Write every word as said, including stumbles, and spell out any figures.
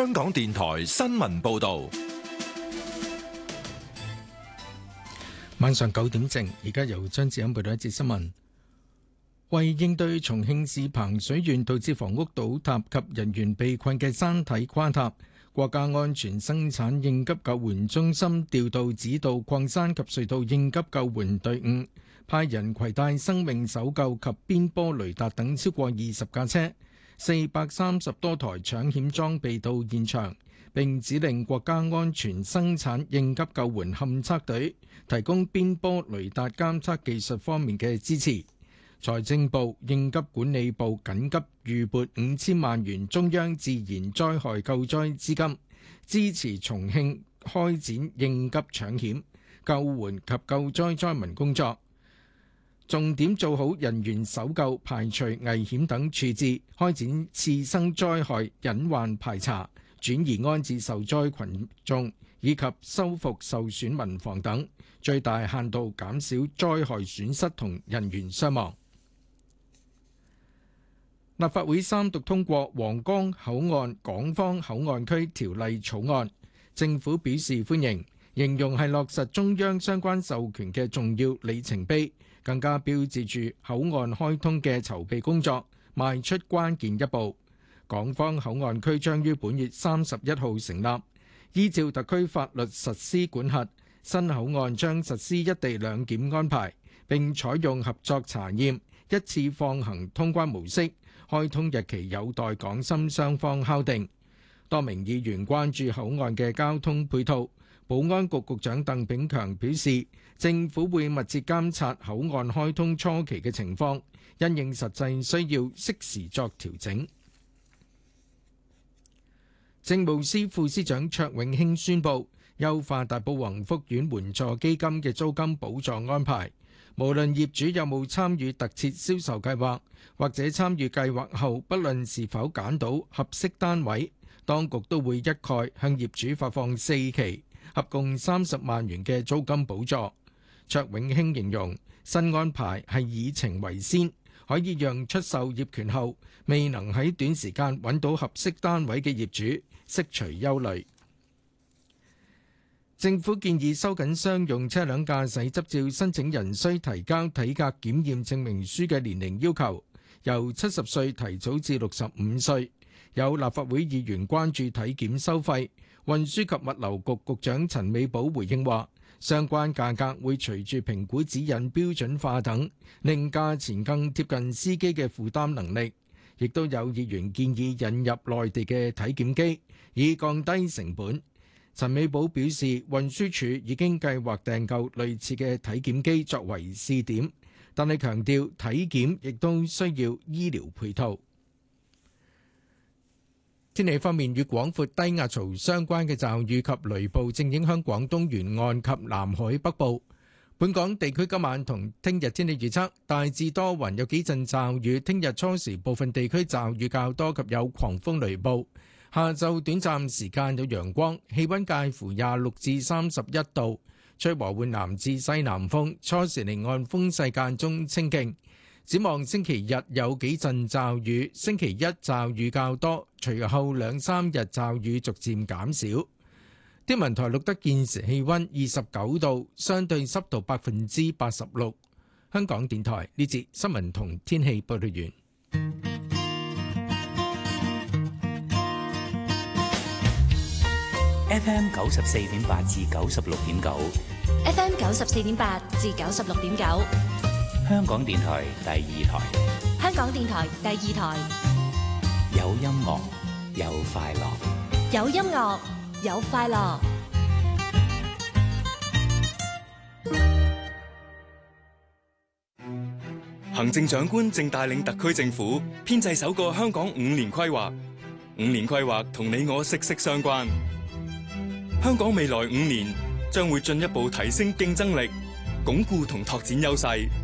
香港電台新聞報道。 晚上九點正，而家由張志恩報道一節新聞。為應對重慶市彭水縣導致房屋倒塌及人員被困嘅山體垮塌，國家安全生產應急救援中心調度指導礦山及隧道應急救援隊伍，派人攜帶生命搜救及邊波雷達等超過二十架車、四百三十多台搶險裝備到現場，並指令國家安全生產應急救援勘測隊提供邊波雷達監測技術方面嘅支持。財政部應急管理部緊急預撥五千萬元中央自然災害救災資金，支持重慶開展應急搶險、救援及救災災民工作，重點做好人員搜救、排除危險等處置，開展次生災害隱患排查、轉移安置受災群眾以及修復受損民房等，最大限度減少災害損失同人員傷亡。立法會三讀通過《皇崗口岸港方口岸區條例草案》，政府表示歡迎，形容係落實中央相關授權嘅重要里程碑，更加標誌住口岸開通嘅籌備工作邁出關鍵一步。港方口岸區將於本月三十一號成立，依照特區法律實施管轄，新口岸將實施一地兩檢安排，並採用合作查驗、一次放行通關模式。開通日期有待港深雙方敲定。多名議員關注口岸嘅交通配套，保安局局長鄧炳強表示，政府會密切監察口岸開通初期嘅情況，因應實際需要適時作調整。政務司副司長卓永興宣布，優化大埔宏福苑援助基金嘅租金補助安排，無論業主有冇參與特設銷售計劃，或者參與計劃後，不論是否揀到合適單位，當局都會一概向業主發放四期，合共三十萬元嘅租金補助。卓永興形容新安排係以情為先，可以讓出售業權後未能喺短時間揾到合適單位嘅業主釋除憂慮。政府建議收緊商用車輛駕駛執照申請人需提交體格檢驗證明書嘅年齡要求，由七十歲提早至六十五歲。有立法會議員關注體檢收費，運輸及物流局局長陳美寶回應話，相關價格會隨住評估指引標準化等，令價錢更貼近司機嘅負擔能力。亦都有議員建議引入內地嘅體檢機，以降低成本。陳美寶表示，運輸署已經計劃訂購類似嘅體檢機作為試點，但係強調體檢亦都需要醫療配套。天氣方面，與廣闊低壓槽相關嘅驟雨及雷暴正影響廣東沿岸及南海北部。本港地區今晚同聽日天氣預測大致多雲，有幾陣驟雨。聽日初時部分地區驟雨較多及有狂風雷暴。下晝短暫時間有陽光，氣溫介乎廿六至三十一度，吹和緩南至西南風，初時離岸風勢間中清勁。展望星期日有幾陣驟雨，星期一驟雨較多，隨後兩三日驟雨逐漸減少。天文台錄得現時氣溫二十九度，相對濕度百分之八十六。香港電台呢節新聞同天氣報道完。 F M 九十四點八至九十六點九 ，F M 九十四點八至九十六點九， 香港電台第二台， 香港電台第二台， 有音樂有快樂， 有音樂有快樂。 行政長官正帶領特區政府編製首個香港五年規劃，五年規劃同你我息息相關。香港未來五年將會進一步提升競爭力，鞏固同拓展優勢，